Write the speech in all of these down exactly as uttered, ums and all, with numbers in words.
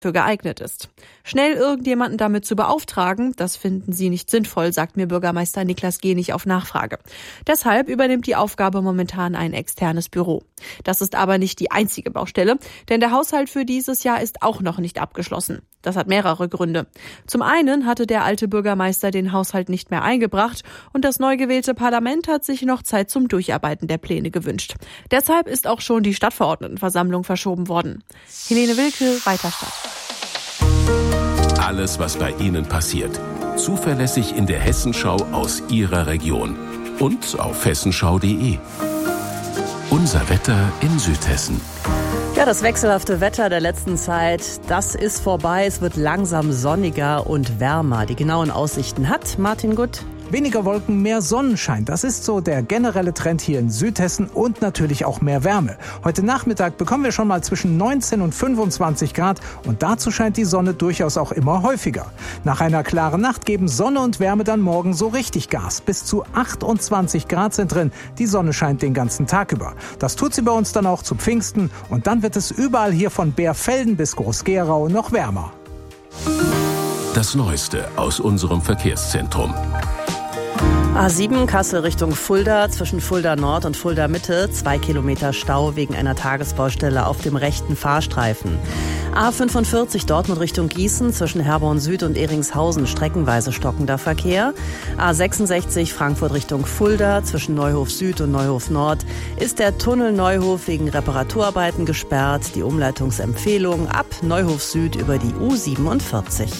für geeignet ist. Schnell irgendjemanden damit zu beauftragen, das finden sie nicht sinnvoll, sagt mir Bürgermeister Niklas Genig auf Nachfrage. Deshalb übernimmt die Aufgabe momentan ein externes Büro. Das ist aber nicht die einzige Baustelle, denn der Haushalt für dieses Jahr ist auch noch nicht abgeschlossen. Das hat mehrere Gründe. Zum einen hatte der alte Bürgermeister den Haushalt nicht mehr eingebracht und das neu gewählte Parlament hat sich noch Zeit zum Durcharbeiten der Pläne gewünscht. Deshalb ist auch schon die Stadtverordnetenversammlung verschoben worden. Helene Wilke, Weiterstadt. Alles, was bei Ihnen passiert. Zuverlässig in der Hessenschau aus Ihrer Region. Und auf hessenschau punkt de. Unser Wetter in Südhessen. Ja, das wechselhafte Wetter der letzten Zeit, das ist vorbei. Es wird langsam sonniger und wärmer. Die genauen Aussichten hat Martin Gutt. Weniger Wolken, mehr Sonnenschein. Das ist so der generelle Trend hier in Südhessen und natürlich auch mehr Wärme. Heute Nachmittag bekommen wir schon mal zwischen neunzehn und fünfundzwanzig Grad und dazu scheint die Sonne durchaus auch immer häufiger. Nach einer klaren Nacht geben Sonne und Wärme dann morgen so richtig Gas. Bis zu achtundzwanzig Grad sind drin. Die Sonne scheint den ganzen Tag über. Das tut sie bei uns dann auch zu Pfingsten und dann wird es überall hier von Bärfelden bis Groß-Gerau noch wärmer. Das Neueste aus unserem Verkehrszentrum. A sieben Kassel Richtung Fulda, zwischen Fulda Nord und Fulda Mitte, zwei Kilometer Stau wegen einer Tagesbaustelle auf dem rechten Fahrstreifen. A fünfundvierzig Dortmund Richtung Gießen, zwischen Herborn Süd und Ehringshausen, streckenweise stockender Verkehr. A sechsundsechzig Frankfurt Richtung Fulda, zwischen Neuhof Süd und Neuhof Nord, ist der Tunnel Neuhof wegen Reparaturarbeiten gesperrt. Die Umleitungsempfehlung ab Neuhof Süd über die U siebenundvierzig.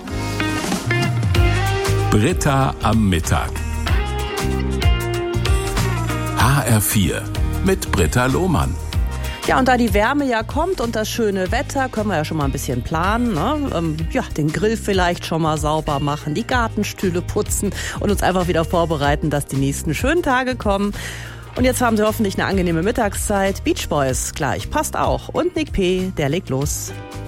Britta am Mittag. H R vier mit Britta Lohmann. Ja, und da die Wärme ja kommt und das schöne Wetter, können wir ja schon mal ein bisschen planen. Ne? Ähm, ja, den Grill vielleicht schon mal sauber machen, die Gartenstühle putzen und uns einfach wieder vorbereiten, dass die nächsten schönen Tage kommen. Und jetzt haben Sie hoffentlich eine angenehme Mittagszeit. Beach Boys gleich, passt auch. Und Nick P., der legt los.